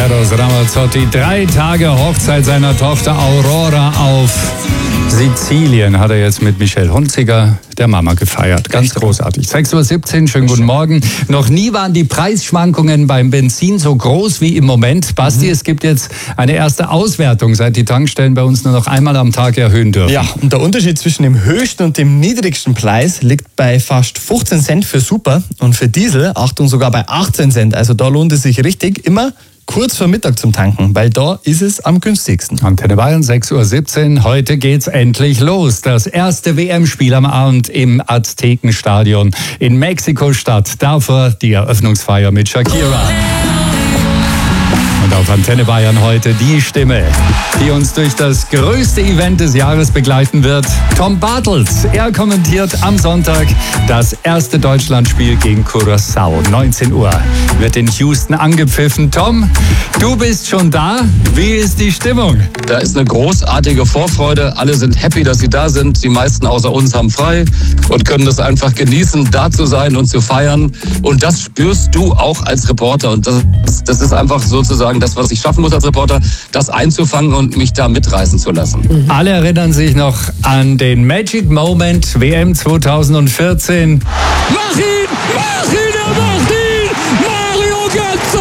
Eros Ramazzotti. 3 Tage Hochzeit seiner Tochter Aurora auf Sizilien hat er jetzt mit Michelle Hunziker, der Mama, gefeiert. Ganz großartig. 6:17 Uhr, schönen guten Morgen. Noch nie waren die Preisschwankungen beim Benzin so groß wie im Moment. Basti, es gibt jetzt eine erste Auswertung, seit die Tankstellen bei uns nur noch einmal am Tag erhöhen dürfen. Ja, und der Unterschied zwischen dem höchsten und dem niedrigsten Preis liegt bei fast 15 Cent für Super und für Diesel, Achtung, sogar bei 18 Cent. Also da lohnt es sich richtig, immer kurz vor Mittag zum Tanken, weil da ist es am günstigsten. Antenne Bayern, 6:17 Uhr. Heute geht's endlich los. Das erste WM-Spiel am Abend im Aztekenstadion in Mexiko-Stadt. Davor die Eröffnungsfeier mit Shakira. Und auf Antenne Bayern heute die Stimme, die uns durch das größte Event des Jahres begleiten wird. Tom Bartels. Er kommentiert am Sonntag das erste Deutschlandspiel gegen Curaçao. 19 Uhr wird in Houston angepfiffen. Tom, du bist schon da. Wie ist die Stimmung? Da ist eine großartige Vorfreude. Alle sind happy, dass sie da sind. Die meisten außer uns haben frei und können das einfach genießen, da zu sein und zu feiern. Und das spürst du auch als Reporter. Und das ist einfach sozusagen das, was ich schaffen muss als Reporter, das einzufangen und mich da mitreißen zu lassen. Alle erinnern sich noch an den Magic Moment WM 2014. Mach ihn! Mario Götze!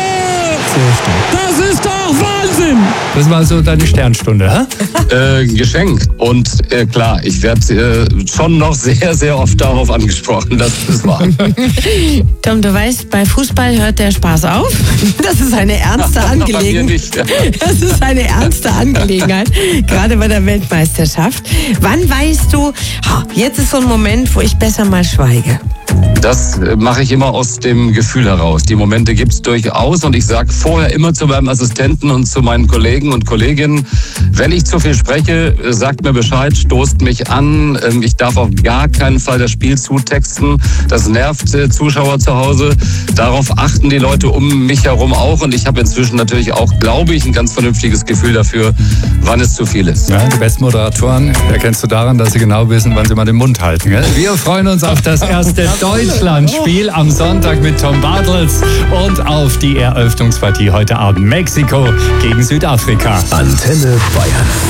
Das ist doch Wahnsinn! Das war so deine Sternstunde, hä? Geschenkt. Und klar, ich werde schon noch sehr, sehr oft darauf angesprochen. Das ist wahr. Tom, du weißt, bei Fußball hört der Spaß auf. Das ist eine ernste Angelegenheit. Das ist eine ernste Angelegenheit, gerade bei der Weltmeisterschaft. Wann weißt du, jetzt ist so ein Moment, wo ich besser mal schweige? Das mache ich immer aus dem Gefühl heraus. Die Momente gibt es durchaus und ich sage vorher immer zu meinem Assistenten und zu meinen Kollegen und Kolleginnen, wenn ich zu viel spreche, sagt mir Bescheid, stoßt mich an. Ich darf auf gar keinen Fall das Spiel zutexten. Das nervt Zuschauer zu Hause. Darauf achten die Leute um mich herum auch und ich habe inzwischen natürlich auch, glaube ich, ein ganz vernünftiges Gefühl dafür, wann es zu viel ist. Ja, die besten Moderatoren erkennst du daran, dass sie genau wissen, wann sie mal den Mund halten. Gell? Wir freuen uns auf das erste Deutschlandspiel am Sonntag mit Tom Bartels und auf die Eröffnungspartie heute Abend Mexiko gegen Südafrika. Antenne Bayern.